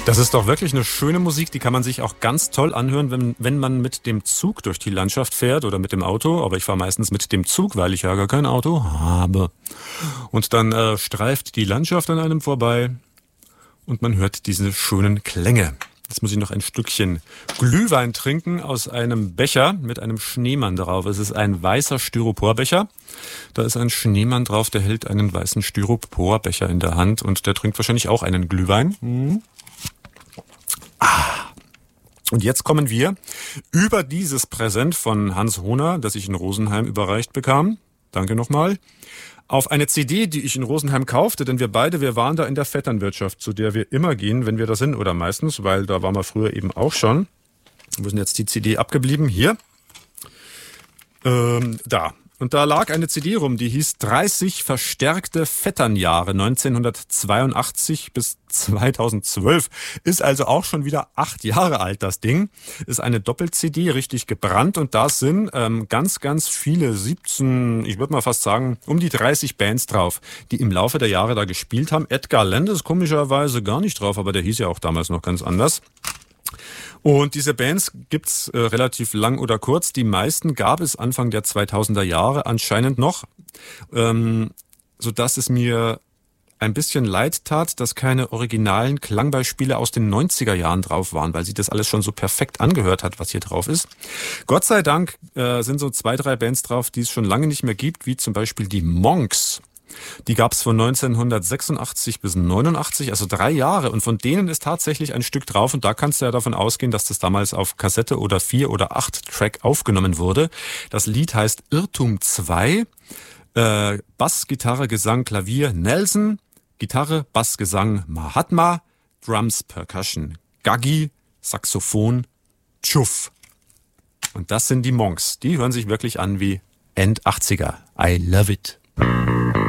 Das ist doch wirklich eine schöne Musik, die kann man sich auch ganz toll anhören, wenn man mit dem Zug durch die Landschaft fährt oder mit dem Auto. Aber ich fahre meistens mit dem Zug, weil ich ja gar kein Auto habe. Und dann streift die Landschaft an einem vorbei und man hört diese schönen Klänge. Jetzt muss ich noch ein Stückchen Glühwein trinken aus einem Becher mit einem Schneemann drauf. Es ist ein weißer Styroporbecher. Da ist ein Schneemann drauf, der hält einen weißen Styroporbecher in der Hand und der trinkt wahrscheinlich auch einen Glühwein. Und jetzt kommen wir über dieses Präsent von Hans Hohner, das ich in Rosenheim überreicht bekam. Danke nochmal. Auf eine CD, die ich in Rosenheim kaufte, denn wir waren da in der Vetternwirtschaft, zu der wir immer gehen, wenn wir da sind, oder meistens, weil da waren wir früher eben auch schon. Wo ist denn jetzt die CD abgeblieben? Hier. Da. Und da lag eine CD rum, die hieß 30 verstärkte Vetternjahre 1982 bis 2012. Ist also auch schon wieder 8 Jahre alt, das Ding. Ist eine Doppel-CD, richtig gebrannt. Und da sind ganz, ganz viele, 17, ich würde mal fast sagen, um die 30 Bands drauf, die im Laufe der Jahre da gespielt haben. Edgar Land ist komischerweise gar nicht drauf, aber der hieß ja auch damals noch ganz anders. Und diese Bands gibt's relativ lang oder kurz. Die meisten gab es Anfang der 2000er Jahre anscheinend noch, sodass es mir ein bisschen leid tat, dass keine originalen Klangbeispiele aus den 90er Jahren drauf waren, weil sich das alles schon so perfekt angehört hat, was hier drauf ist. Gott sei Dank sind so 2, 3 Bands drauf, die es schon lange nicht mehr gibt, wie zum Beispiel die Monks. Die gab es von 1986 bis 89, also 3 Jahre. Und von denen ist tatsächlich ein Stück drauf. Und da kannst du ja davon ausgehen, dass das damals auf Kassette oder 4 oder 8 Track aufgenommen wurde. Das Lied heißt Irrtum 2. Bass, Gitarre, Gesang, Klavier Nelson. Gitarre, Bass, Gesang Mahatma. Drums, Percussion Gaggi. Saxophon Chuff. Und das sind die Monks. Die hören sich wirklich an wie End 80er. I love it.